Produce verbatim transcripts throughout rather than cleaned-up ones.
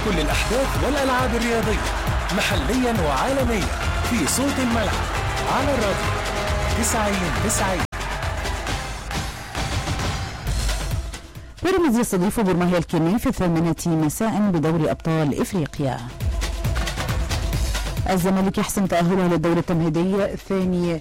كل الأحداث والألعاب الرياضية محليا وعالميا في صوت الملعب على الراديو تسعين تسعين. بيراميدز يستضيف بورماهي الكيني في الثامنة مساء بدوري أبطال إفريقيا. الزمالك يحسم تأهله للدور التمهيدي الثاني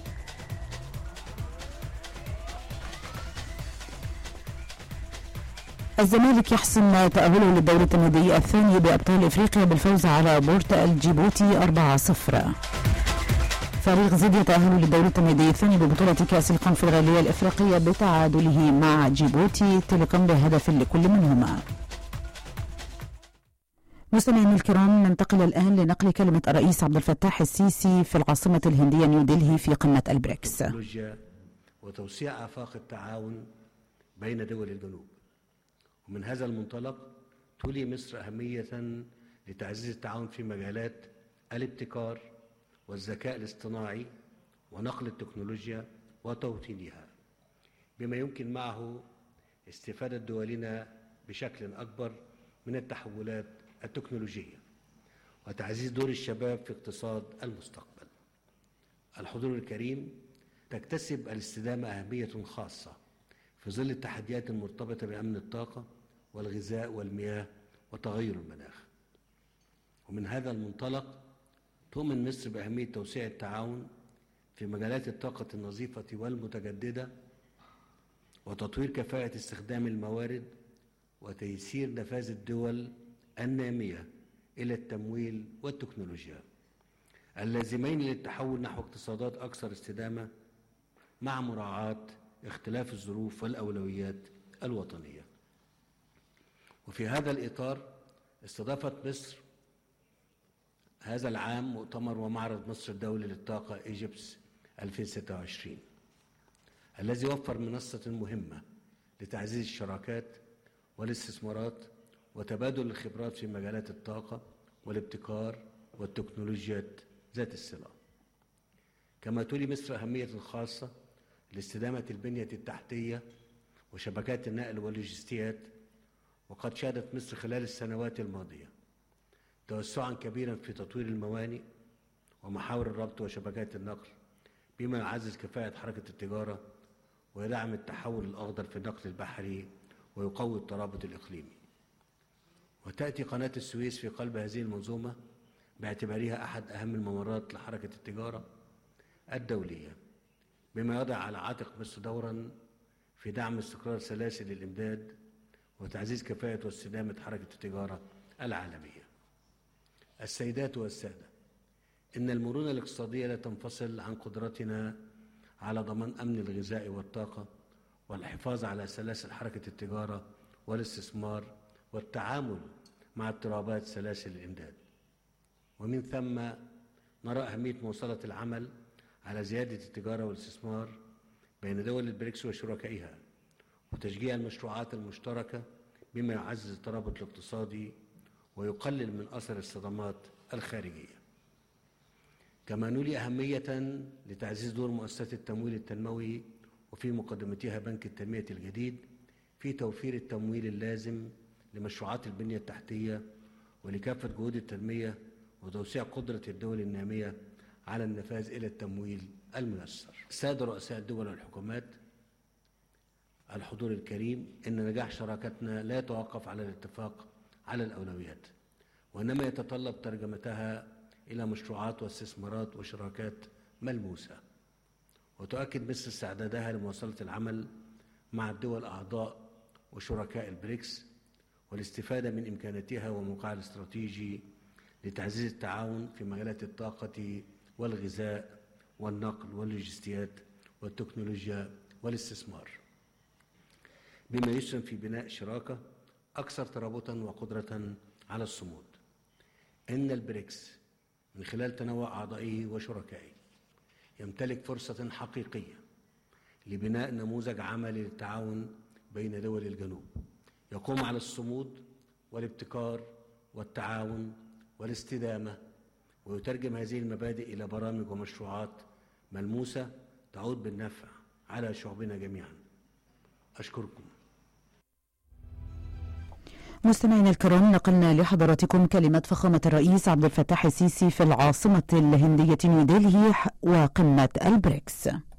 الزمالك يحسم تأهله للدور التمهيدي الثاني بأبطال إفريقيا بالفوز على بورت الجيبوتي أربعة صفر. فريق زد يتأهل للدور التمهيدي الثاني ببطولة كأس الكونفدرالية الإفريقية بتعادله مع جيبوتي تيليكوم بهدف لكل منهما. مستمعينا الكرام، ننتقل الآن لنقل كلمة الرئيس عبد الفتاح السيسي في العاصمة الهندية نيودلهي في قمة البريكس. وتوسيع آفاق التعاون بين دول الجنوب، ومن هذا المنطلق تولي مصر أهمية لتعزيز التعاون في مجالات الابتكار والذكاء الاصطناعي ونقل التكنولوجيا وتوطينها، بما يمكن معه استفادة دولنا بشكل أكبر من التحولات التكنولوجية وتعزيز دور الشباب في اقتصاد المستقبل. الحضور الكريم، تكتسب الاستدامة أهمية خاصة في ظل التحديات المرتبطة بأمن الطاقة والغذاء والمياه وتغير المناخ، ومن هذا المنطلق تؤمن مصر بأهمية توسيع التعاون في مجالات الطاقة النظيفة والمتجددة وتطوير كفاءة استخدام الموارد وتيسير نفاذ الدول النامية إلى التمويل والتكنولوجيا اللازمين للتحول نحو اقتصادات أكثر استدامة مع مراعاة اختلاف الظروف والأولويات الوطنية. وفي هذا الإطار استضافت مصر هذا العام مؤتمر ومعرض مصر الدولي للطاقة إيجيبس ألفين وستة وعشرين الذي وفر منصة مهمة لتعزيز الشراكات والاستثمارات وتبادل الخبرات في مجالات الطاقة والابتكار والتكنولوجيات ذات الصلة. كما تولي مصر أهمية خاصة لاستدامة البنية التحتية وشبكات النقل واللوجستيات، وقد شهدت مصر خلال السنوات الماضية توسعا كبيرا في تطوير الموانئ ومحاور الربط وشبكات النقل، بما يعزز كفاءة حركة التجارة ويدعم التحول الأخضر في النقل البحري ويقوي الترابط الإقليمي. وتأتي قناة السويس في قلب هذه المنظومة باعتبارها أحد أهم الممرات لحركة التجارة الدولية، بما يضع على عاتق مصر دورا في دعم استقرار سلاسل الإمداد وتعزيز كفاءة واستدامة حركة التجارة العالمية. السيدات والسادة، إن المرونة الاقتصادية لا تنفصل عن قدرتنا على ضمان أمن الغذاء والطاقة والحفاظ على سلاسل حركة التجارة والاستثمار والتعامل مع اضطرابات سلاسل الإمداد. ومن ثم نرى أهمية مواصلة العمل على زيادة التجارة والاستثمار بين دول البريكس وشركائها وتشجيع المشروعات المشتركة، بما يعزز الترابط الاقتصادي ويقلل من أثر الصدمات الخارجية. كما نولي أهمية لتعزيز دور مؤسسات التمويل التنموي وفي مقدمتها بنك التنمية الجديد في توفير التمويل اللازم لمشروعات البنية التحتية ولكافة جهود التنمية وتوسيع قدرة الدول النامية على النفاذ إلى التمويل الميسر. السادة رؤساء الدول والحكومات، الحضور الكريم، إن نجاح شراكتنا لا يتوقف على الاتفاق على الأولويات، وإنما يتطلب ترجمتها إلى مشروعات واستثمارات وشراكات ملموسة. وتؤكد مصر استعدادها لمواصلة العمل مع الدول أعضاء وشركاء البريكس والاستفادة من إمكاناتها وموقعها الاستراتيجي لتعزيز التعاون في مجالات الطاقة والغذاء والنقل واللوجستيات والتكنولوجيا والاستثمار، بما يسهم في بناء شراكة أكثر ترابطا وقدرة على الصمود. إن البريكس من خلال تنوع أعضائه وشركائه يمتلك فرصة حقيقية لبناء نموذج عملي للتعاون بين دول الجنوب يقوم على الصمود والابتكار والتعاون والاستدامة، ويترجم هذه المبادئ إلى برامج ومشروعات ملموسة تعود بالنفع على شعوبنا جميعا. أشكركم. مستمعينا الكرام، نقلنا لحضراتكم كلمة فخامة الرئيس عبد الفتاح السيسي في العاصمة الهندية نيودلهي وقمة البريكس.